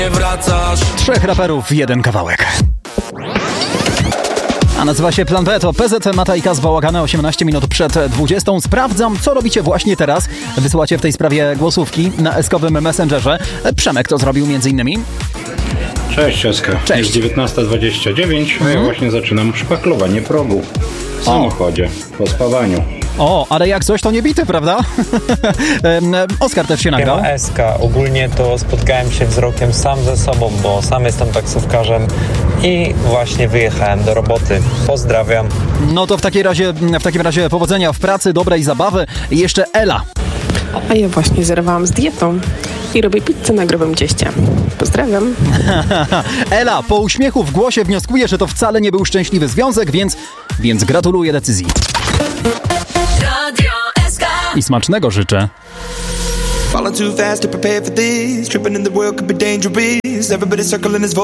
Trzech raperów, jeden kawałek. A nazywa się Plan B, to PZ, Mata i Kaz, bałagane 18 minut przed 20. Sprawdzam, co robicie właśnie teraz. Wysyłacie w tej sprawie głosówki na eskowym Messengerze. Przemek to zrobił między innymi. Cześć Eska, Cześć. Jest 19:29, a ja właśnie zaczynam szpachlowanie progu w samochodzie, po spawaniu. O, ale jak coś to nie bity, prawda? Oskar też się nagrał. Siema Eska, ogólnie to spotkałem się wzrokiem sam ze sobą, bo sam jestem taksówkarzem i właśnie wyjechałem do roboty. Pozdrawiam. No to w takim razie powodzenia w pracy, dobrej zabawy. I jeszcze Ela. A ja właśnie zerwałam z dietą i robię pizzę na grubym cieście. Pozdrawiam. Ela, po uśmiechu w głosie wnioskuję, że to wcale nie był szczęśliwy związek, więc gratuluję decyzji. I smacznego życzę. Falling too fast to prepare for this. Tripping in the world could be dangerous. Everybody circling his voice.